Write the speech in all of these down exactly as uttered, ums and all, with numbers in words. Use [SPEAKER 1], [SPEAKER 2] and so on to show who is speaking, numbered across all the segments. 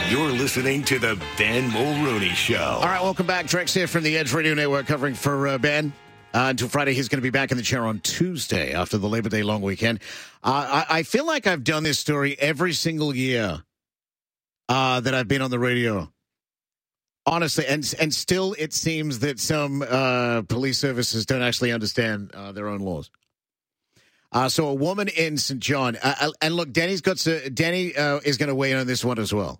[SPEAKER 1] You're listening to the Ben Mulrooney Show.
[SPEAKER 2] All right, welcome back. Drex here from the Edge Radio Network covering for uh, Ben. Uh, until Friday, he's going to be back in the chair on Tuesday after the Labor Day long weekend. Uh, I, I feel like I've done this story every single year uh, that I've been on the radio. Honestly, and and still it seems that some uh, police services don't actually understand uh, their own laws. Uh, so a woman in Saint John, uh, and look, Danny's got to, Danny uh, is going to weigh in on this one as well.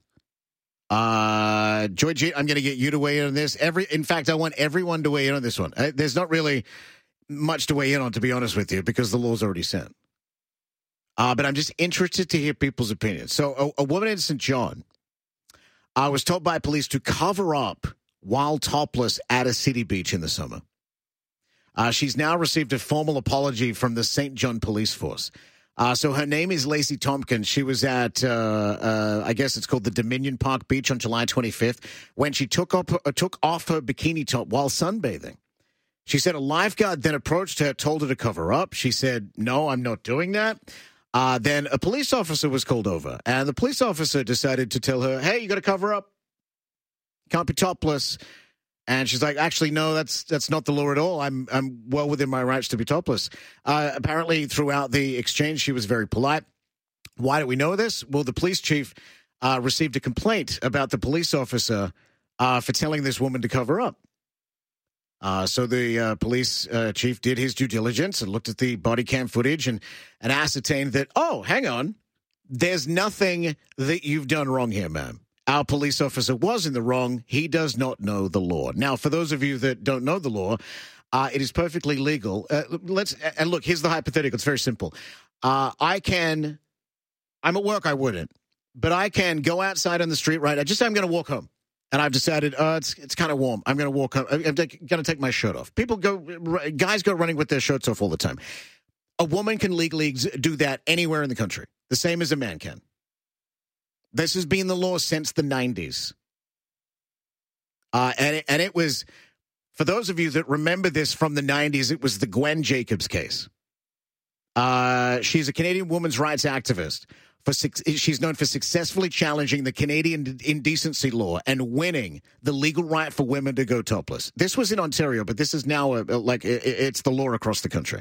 [SPEAKER 2] Uh, Georgie, I'm going to get you to weigh in on this. Every, in fact, I want everyone to weigh in on this one. Uh, there's not really much to weigh in on, to be honest with you, because the law's already set. Uh, but I'm just interested to hear people's opinions. So a, a woman in Saint John uh, was told by police to cover up while topless at a city beach in the summer. Uh, she's now received a formal apology from the Saint John Police Force. Uh, so her name is Lacey Tompkins. She was at, uh, uh, I guess it's called the Dominion Park Beach on July twenty-fifth when she took, up, uh, took off her bikini top while sunbathing. She said a lifeguard then approached her, told her to cover up. She said, no, I'm not doing that. Uh, then a police officer was called over, and the police officer decided to tell her, hey, you got to cover up. Can't be topless. And she's like, actually, no, that's that's not the law at all. I'm I'm well within my rights to be topless. Uh, apparently, throughout the exchange, she was very polite. Why do we know this? Well, the police chief uh, received a complaint about the police officer uh, for telling this woman to cover up. Uh, so the uh, police uh, chief did his due diligence and looked at the body cam footage and, and ascertained that, oh, hang on, there's nothing that you've done wrong here, ma'am. Our police officer was in the wrong. He does not know the law. Now, for those of you that don't know the law, uh, it is perfectly legal. Uh, let's and look, here's the hypothetical. It's very simple. Uh, I can, I'm at work, I wouldn't, but I can go outside on the street, right? I just say I'm going to walk home. And I've decided, uh, it's it's kind of warm. I'm going to walk home. I'm going to take my shirt off. People go, guys go running with their shirts off all the time. A woman can legally do that anywhere in the country, the same as a man can. This has been the law since the nineties. Uh, and, it, and it was, for those of you that remember this from the nineties, it was the Gwen Jacobs case. Uh, she's a Canadian women's rights activist. For She's known for successfully challenging the Canadian indecency law and winning the legal right for women to go topless. This was in Ontario, but this is now a, a, like it, it's the law across the country.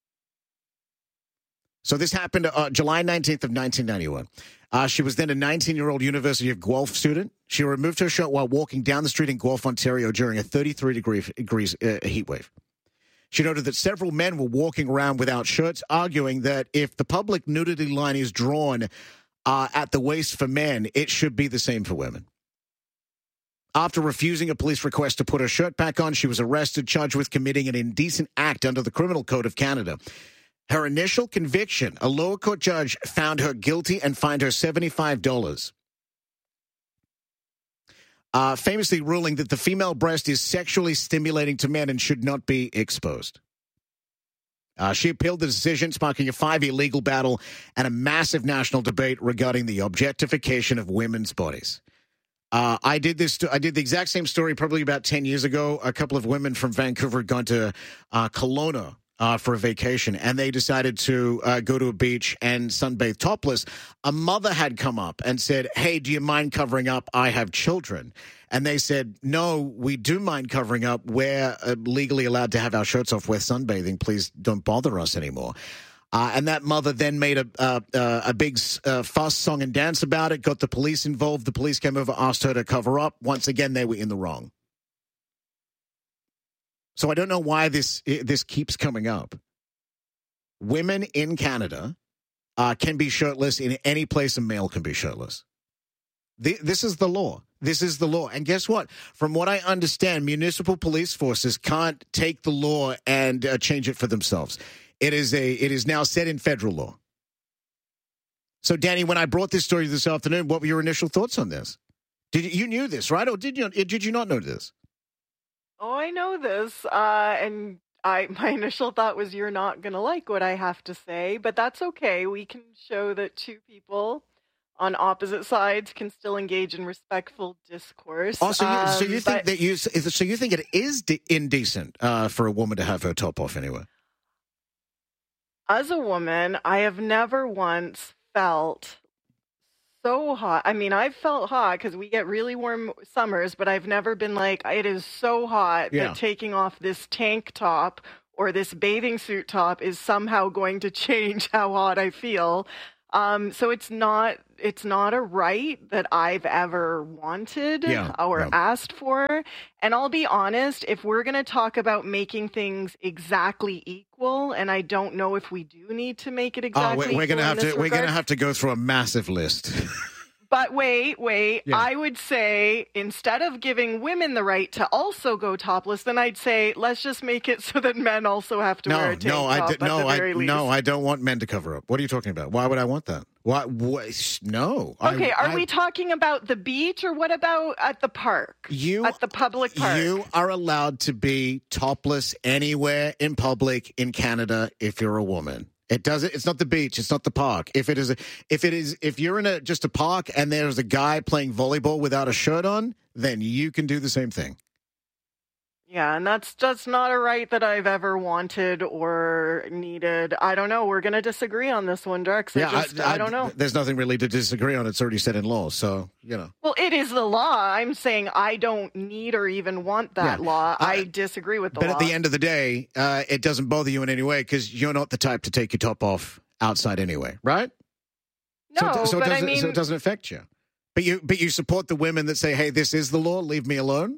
[SPEAKER 2] So this happened uh, July nineteenth of nineteen ninety-one. Uh, she was then a nineteen-year-old University of Guelph student. She removed her shirt while walking down the street in Guelph, Ontario during a thirty-three degree degrees uh, heat wave. She noted that several men were walking around without shirts, arguing that if the public nudity line is drawn uh, at the waist for men, it should be the same for women. After refusing a police request to put her shirt back on, she was arrested, charged with committing an indecent act under the Criminal Code of Canada. Her initial conviction, a lower court judge found her guilty and fined her seventy-five dollars. Uh, famously ruling that the female breast is sexually stimulating to men and should not be exposed. Uh, she appealed the decision, sparking a five-year legal battle and a massive national debate regarding the objectification of women's bodies. Uh, I did this. I did the exact same story probably about ten years ago. A couple of women from Vancouver had gone to uh, Kelowna Uh, for a vacation, and they decided to uh, go to a beach and sunbathe topless. A mother had come up and said, hey, do you mind covering up? I have children. And they said, no, we do mind covering up. We're uh, legally allowed to have our shirts off. We're sunbathing. Please don't bother us anymore. Uh, and that mother then made a, uh, uh, a big uh, fuss, song, and dance about it, got the police involved. The police came over, asked her to cover up. Once again, they were in the wrong. So I don't know why this this keeps coming up. Women in Canada uh, can be shirtless in any place a male can be shirtless. The, this is the law. This is the law. And guess what? From what I understand, municipal police forces can't take the law and uh, change it for themselves. It is a it is now set in federal law. So, Danny, when I brought this story this afternoon, what were your initial thoughts on this? Did you, you knew this, right? Or did you did you not know this?
[SPEAKER 3] Oh, I know this, uh, and I my initial thought was you're not going to like what I have to say, but that's okay. We can show that two people on opposite sides can still engage in respectful discourse.
[SPEAKER 2] Oh, so you,
[SPEAKER 3] um,
[SPEAKER 2] so you think
[SPEAKER 3] but,
[SPEAKER 2] that you so you think it is de- indecent uh, for a woman to have her top off anyway?
[SPEAKER 3] As a woman, I have never once felt so hot. I mean, I've felt hot because we get really warm summers, but I've never been like, it is so hot
[SPEAKER 2] Yeah.
[SPEAKER 3] that taking off this tank top or this bathing suit top is somehow going to change how hot I feel. Um, so it's not it's not a right that I've ever wanted
[SPEAKER 2] Yeah,
[SPEAKER 3] or
[SPEAKER 2] yeah.
[SPEAKER 3] asked for. And I'll be honest, if we're going to talk about making things exactly equal, and I don't know if we do need to make it
[SPEAKER 2] Oh,
[SPEAKER 3] exactly
[SPEAKER 2] we're, we're
[SPEAKER 3] equal
[SPEAKER 2] gonna
[SPEAKER 3] in
[SPEAKER 2] have to
[SPEAKER 3] this
[SPEAKER 2] we're gonna
[SPEAKER 3] regard.
[SPEAKER 2] have to go through a massive list.
[SPEAKER 3] But wait, wait.
[SPEAKER 2] Yeah.
[SPEAKER 3] I would say instead of giving women the right to also go topless, then I'd say let's just make it so that men also have to wear
[SPEAKER 2] No,
[SPEAKER 3] a tank
[SPEAKER 2] no,
[SPEAKER 3] top
[SPEAKER 2] I
[SPEAKER 3] at
[SPEAKER 2] d- no,
[SPEAKER 3] the
[SPEAKER 2] I
[SPEAKER 3] very least.
[SPEAKER 2] no, I don't want men to cover up. What are you talking about? Why would I want that? Why? What? No. I-
[SPEAKER 3] Okay, are
[SPEAKER 2] I-
[SPEAKER 3] we talking about the beach or what about at the park?
[SPEAKER 2] You
[SPEAKER 3] at the public park.
[SPEAKER 2] You are allowed to be topless anywhere in public in Canada if you're a woman. It doesn't. It's not the beach. It's not the park. If it is, a, if it is, if you're in a just a park and there's a guy playing volleyball without a shirt on, then you can do the same thing.
[SPEAKER 3] Yeah, and that's just not a right that I've ever wanted or needed. I don't know. We're going to disagree on this one, Drex. I, just, I, don't know.
[SPEAKER 2] There's nothing really to disagree on. It's already said in law, so you know.
[SPEAKER 3] Well, it is the law. I'm saying I don't need or even want that
[SPEAKER 2] Yeah.
[SPEAKER 3] law.
[SPEAKER 2] Uh,
[SPEAKER 3] I disagree with the
[SPEAKER 2] But
[SPEAKER 3] law.
[SPEAKER 2] at the end of the day, uh, it doesn't bother you in any way because you're not the type to take your top off outside anyway, right?
[SPEAKER 3] no,
[SPEAKER 2] so, it- so it
[SPEAKER 3] but I
[SPEAKER 2] doesn't,
[SPEAKER 3] mean,
[SPEAKER 2] so it doesn't affect you. But you, but you support the women that say, "Hey, this is the law. Leave me alone."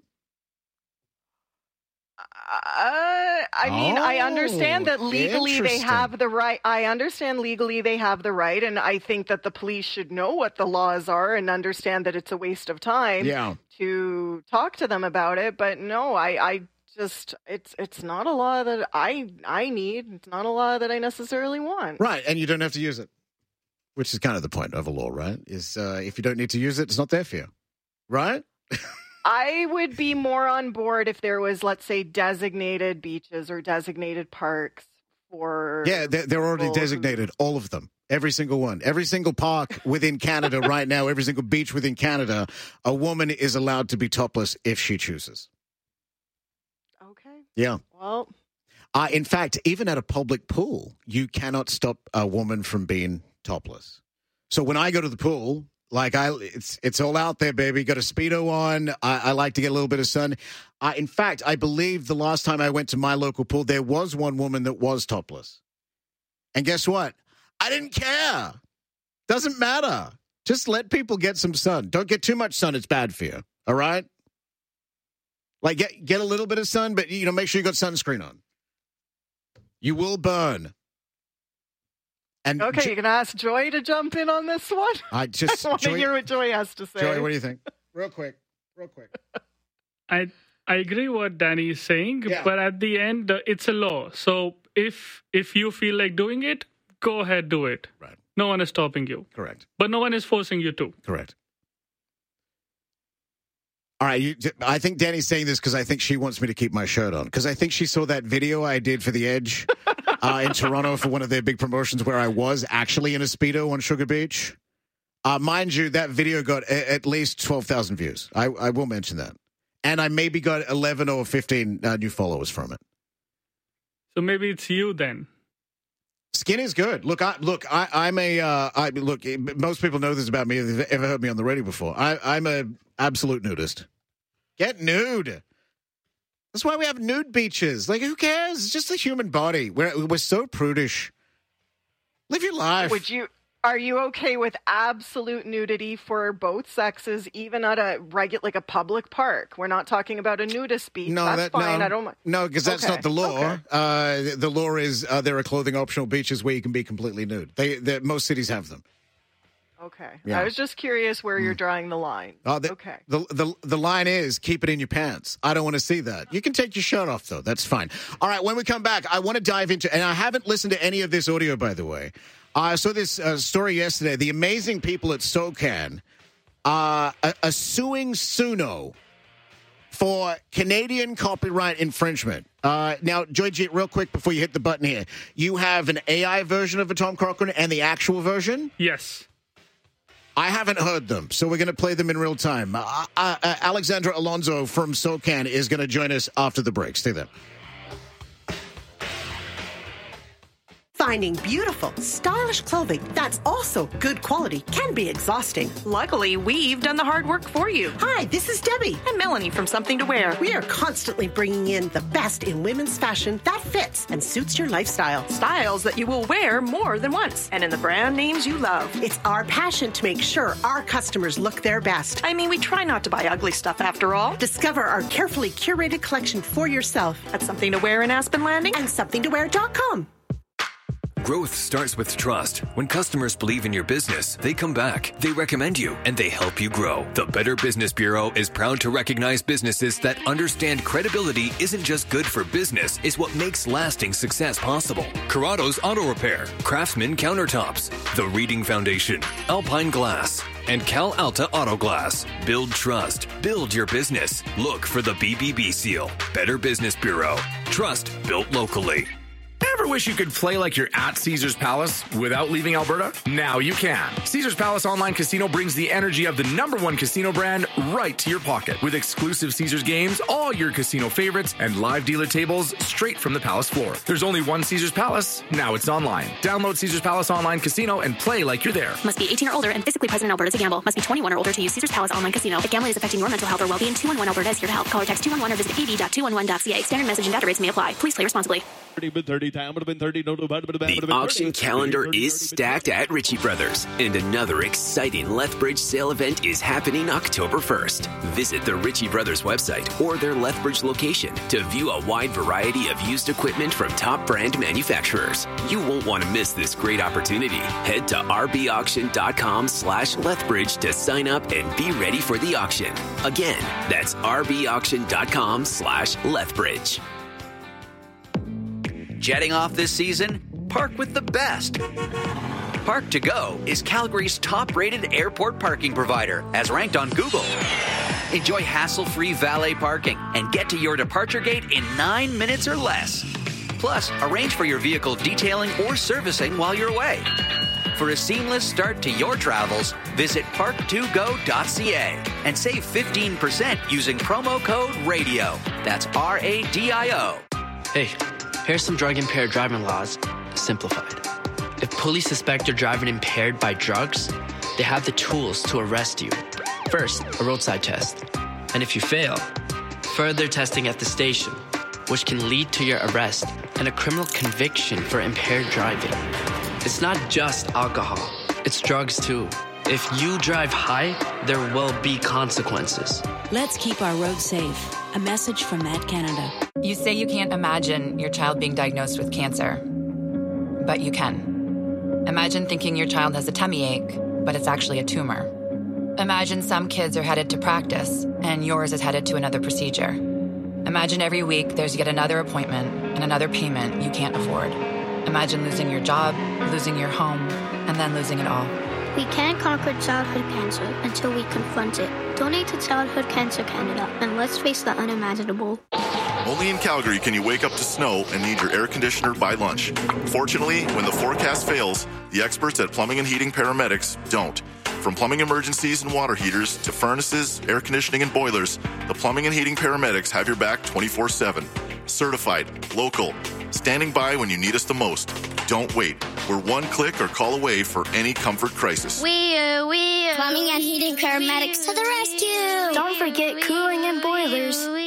[SPEAKER 3] Uh, I mean, I
[SPEAKER 2] Oh,
[SPEAKER 3] understand that legally they
[SPEAKER 2] interesting.
[SPEAKER 3] have the right. I understand legally they have the right, and I think that the police should know what the laws are and understand that it's a waste of time
[SPEAKER 2] Yeah.
[SPEAKER 3] to talk to them about it. But no, I, I just it's it's not a law that I I need. It's not a law that I necessarily want.
[SPEAKER 2] Right, and you don't have to use it, which is kind of the point of a law, right? Is uh, if you don't need to use it, it's not there for you, right?
[SPEAKER 3] I would be more on board if there was, let's say, designated beaches or designated parks for.
[SPEAKER 2] Yeah, they're, they're already
[SPEAKER 3] people who-
[SPEAKER 2] designated, all of them, every single one, every single park within Canada right now, every single beach within Canada, a woman is allowed to be topless if she chooses.
[SPEAKER 3] Okay.
[SPEAKER 2] Yeah.
[SPEAKER 3] Well.
[SPEAKER 2] Uh, in fact, even at a public pool, you cannot stop a woman from being topless. So when I go to the pool, like I, it's it's all out there, baby. Got a Speedo on. I, I like to get a little bit of sun. Uh, in fact, I believe the last time I went to my local pool, there was one woman that was topless. And guess what? I didn't care. Doesn't matter. Just let people get some sun. Don't get too much sun. It's bad for you. All right? Like, get, get a little bit of sun, but, you know, make sure you got sunscreen on. You will burn. And
[SPEAKER 3] Okay,
[SPEAKER 2] Jo-
[SPEAKER 3] you can ask Joy to jump in on this one.
[SPEAKER 2] I just
[SPEAKER 3] I want to
[SPEAKER 2] Joy,
[SPEAKER 3] hear what Joy has to say.
[SPEAKER 2] Joy, what do you think? Real quick, real quick.
[SPEAKER 4] I I agree what Danny is saying,
[SPEAKER 2] Yeah.
[SPEAKER 4] but at the end, uh, it's a law. So if if you feel like doing it, go ahead, do it.
[SPEAKER 2] Right.
[SPEAKER 4] No one is stopping you,
[SPEAKER 2] Correct.
[SPEAKER 4] but no one is forcing you to.
[SPEAKER 2] Correct. All right, you, I think Danny's saying this because I think she wants me to keep my shirt on because I think she saw that video I did for The Edge uh, in Toronto for one of their big promotions where I was actually in a Speedo on Sugar Beach. Uh, mind you, that video got a- at least twelve thousand views. I, I will mention that. And I maybe got eleven or fifteen uh, new followers from it.
[SPEAKER 4] So maybe it's you then.
[SPEAKER 2] Skin is good. Look, I look. I, I'm a. Uh, I look. Most people know this about me. If they've ever heard me on the radio before, I, I'm a absolute nudist. Get nude. That's why we have nude beaches. Like, who cares? It's just the human body. We're we're so prudish. Live your life.
[SPEAKER 3] Would you? Are you okay with absolute nudity for both sexes, even at a regular, like a public park? We're not talking about a nudist beach.
[SPEAKER 2] No,
[SPEAKER 3] that's
[SPEAKER 2] that,
[SPEAKER 3] fine.
[SPEAKER 2] no,
[SPEAKER 3] I don't mind.
[SPEAKER 2] no, because that's
[SPEAKER 3] Okay,
[SPEAKER 2] not the law.
[SPEAKER 3] okay.
[SPEAKER 2] Uh, the, the law is uh, there are clothing optional beaches where you can be completely nude. They, they most cities have them.
[SPEAKER 3] Okay.
[SPEAKER 2] Yeah.
[SPEAKER 3] I was just curious where you're drawing the line.
[SPEAKER 2] Oh, the,
[SPEAKER 3] okay.
[SPEAKER 2] The, the the line is keep it in your pants. I don't want to see that. You can take your shirt off though. That's fine. All right. When we come back, I want to dive into, and I haven't listened to any of this audio, by the way. Uh, I saw this uh, story yesterday. The amazing people at SOCAN uh, are, are suing Suno for Canadian copyright infringement. Uh, now, Joy, real quick before you hit the button here, you have an A I version of a Tom Cochrane and the actual version?
[SPEAKER 4] Yes.
[SPEAKER 2] I haven't heard them, so we're going to play them in real time. Uh, uh, uh, Alexandra Alonso from SOCAN is going to join us after the break. Stay there.
[SPEAKER 5] Finding beautiful, stylish clothing that's also good quality can be exhausting.
[SPEAKER 6] Luckily, we've done the hard work for you.
[SPEAKER 5] Hi, this is Debbie.
[SPEAKER 6] And Melanie from Something to Wear.
[SPEAKER 5] We are constantly bringing in the best in women's fashion that fits and suits your lifestyle.
[SPEAKER 6] Styles that you will wear more than once, and in the brand names you love.
[SPEAKER 5] It's our passion to make sure our customers look their best.
[SPEAKER 6] I mean, we try not to buy ugly stuff after all.
[SPEAKER 5] Discover our carefully curated collection for yourself
[SPEAKER 6] at Something to Wear in Aspen Landing
[SPEAKER 5] and something to wear dot com.
[SPEAKER 7] Growth starts with trust. When customers believe in your business, they come back, they recommend you, and they help you grow. The Better Business Bureau is proud to recognize businesses that understand credibility isn't just good for business, it's what makes lasting success possible. Corrado's Auto Repair, Craftsman Countertops, The Reading Foundation, Alpine Glass, and Cal Alta Auto Glass. Build trust. Build your business. Look for the B B B seal. Better Business Bureau. Trust built locally.
[SPEAKER 8] Ever wish you could play like you're at Caesars Palace without leaving Alberta? Now you can. Caesars Palace Online Casino brings the energy of the number one casino brand right to your pocket. With exclusive Caesars games, all your casino favorites, and live dealer tables straight from the Palace floor. There's only one Caesars Palace. Now it's online. Download Caesars Palace Online Casino and play like you're there.
[SPEAKER 9] Must be eighteen or older and physically present in Alberta to gamble. Must be twenty-one or older to use Caesars Palace Online Casino. If gambling is affecting your mental health or well-being, two one one Alberta is here to help. Call or text two one one or visit a b dot two one one dot c a. Standard message and data rates may apply. Please play responsibly.
[SPEAKER 10] The auction calendar is stacked at Ritchie Brothers, and another exciting Lethbridge sale event is happening October first. Visit the Ritchie Brothers website or their Lethbridge location to view a wide variety of used equipment from top brand manufacturers. You won't want to miss this great opportunity. Head to rbauction.com slash Lethbridge to sign up and be ready for the auction. Again, that's rbauction.com slash Lethbridge.
[SPEAKER 11] Jetting off this season? Park with the best. Park to Go is Calgary's top-rated airport parking provider, as ranked on Google. Enjoy hassle-free valet parking and get to your departure gate in nine minutes or less. Plus, arrange for your vehicle detailing or servicing while you're away. For a seamless start to your travels, visit park to go dot c a and save fifteen percent using promo code RADIO. That's R A D I O.
[SPEAKER 12] Hey. Here's some drug-impaired driving laws, simplified. If police suspect you're driving impaired by drugs, they have the tools to arrest you. First, a roadside test. And if you fail, further testing at the station, which can lead to your arrest and a criminal conviction for impaired driving. It's not just alcohol, it's drugs too. If you drive high, there will be consequences.
[SPEAKER 13] Let's keep our roads safe. A message from Med Canada.
[SPEAKER 14] You say you can't imagine your child being diagnosed with cancer, but you can. Imagine thinking your child has a tummy ache, but it's actually a tumor. Imagine some kids are headed to practice, and yours is headed to another procedure. Imagine every week there's yet another appointment and another payment you can't afford. Imagine losing your job, losing your home, and then losing it all.
[SPEAKER 15] We can't conquer childhood cancer until we confront it. Donate to Childhood Cancer Canada, and let's face the unimaginable.
[SPEAKER 16] Only in Calgary can you wake up to snow and need your air conditioner by lunch. Fortunately, when the forecast fails, the experts at Plumbing and Heating Paramedics don't. From plumbing emergencies and water heaters to furnaces, air conditioning, and boilers, the Plumbing and Heating Paramedics have your back twenty-four seven. Certified, local, standing by when you need us the most. Don't wait. We're one click or call away for any comfort crisis.
[SPEAKER 15] We are, we are. Plumbing and Heating Paramedics to the rescue.
[SPEAKER 17] Don't forget cooling and boilers.